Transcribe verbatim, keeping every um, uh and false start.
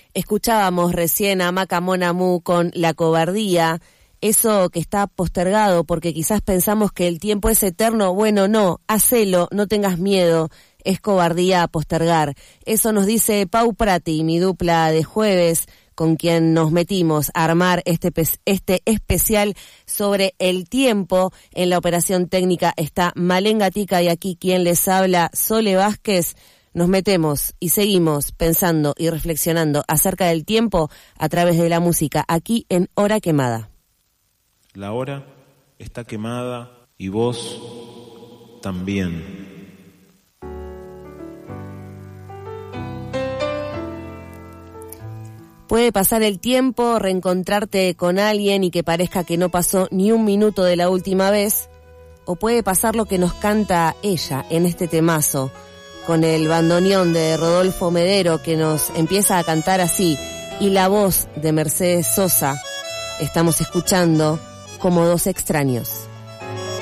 Escuchábamos recién a Maca Mon Amour con La Cobardía, eso que está postergado porque quizás pensamos que el tiempo es eterno. Bueno, no, hacelo, no tengas miedo, es cobardía postergar. Eso nos dice Pau Prati, mi dupla de jueves, con quien nos metimos a armar este, este especial sobre el tiempo. En la operación técnica está Malén Gatica y aquí quien les habla, Sole Vázquez. Nos metemos y seguimos pensando y reflexionando acerca del tiempo a través de la música, aquí en Hora Quemada. La hora está quemada y vos también. Puede pasar el tiempo, reencontrarte con alguien y que parezca que no pasó ni un minuto de la última vez, o puede pasar lo que nos canta ella en este temazo, con el bandoneón de Rodolfo Medero que nos empieza a cantar así, y la voz de Mercedes Sosa. Estamos escuchando Como dos extraños.